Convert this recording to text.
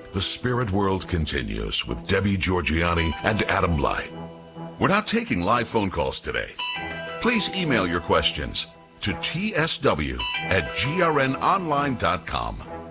The Spirit World continues with Debbie Georgianni and Adam Blai. We're not taking live phone calls today. Please email your questions to tsw@grnonline.com.